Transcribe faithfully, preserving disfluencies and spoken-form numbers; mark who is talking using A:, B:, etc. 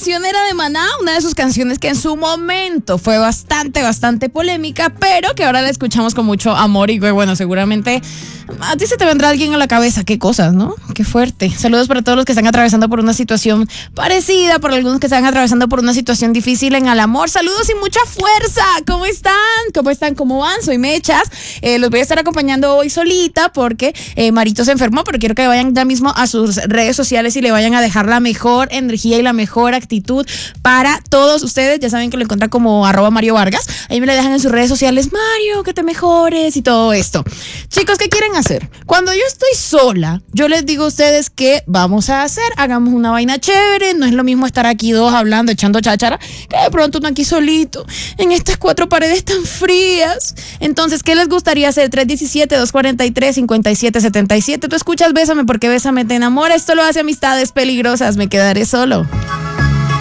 A: canción era de Maná, una de sus canciones que en su momento fue bastante, bastante polémica, pero que ahora la escuchamos con mucho amor y bueno, seguramente a ti se te vendrá alguien a la cabeza. Qué cosas, ¿no? Qué fuerte. Saludos para todos los que están atravesando por una situación parecida, por algunos que están atravesando por una situación difícil en el amor. Saludos y mucha fuerza. ¿Cómo están? ¿Cómo están? ¿Cómo van? Soy Mechas. Eh, los voy a estar acompañando hoy solita porque eh, Marito se enfermó, pero quiero que vayan ya mismo a sus redes sociales y le vayan a dejar la mejor energía y la mejor actitud para todos ustedes. Ya saben que lo encuentran como arroba Mario Vargas. Ahí me le dejan en sus redes sociales, Mario, que te mejores y todo esto. Chicos, ¿qué quieren hacer? Cuando yo estoy sola, yo les digo a ustedes que vamos a hacer, hagamos una vaina chévere. No es lo mismo estar aquí dos hablando, echando cháchara, que de pronto uno aquí solito, en estas cuatro paredes tan frías. Entonces, ¿qué les gustaría hacer? tres uno siete, dos cuatro tres, cinco siete siete siete. Tú escuchas Bésame porque Bésame te enamora. Esto lo hace Amistades Peligrosas. Me quedaré solo.